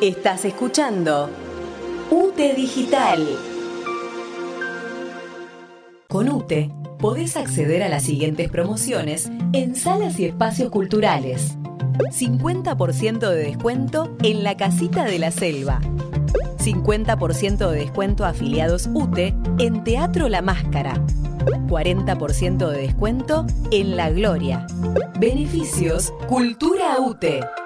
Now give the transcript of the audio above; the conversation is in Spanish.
Estás escuchando UTE Digital. Con UTE podés acceder a las siguientes promociones en salas y espacios culturales. 50% de descuento en la Casita de la Selva. 50% de descuento a afiliados UTE en Teatro La Máscara. 40% de descuento en La Gloria. Beneficios Cultura UTE.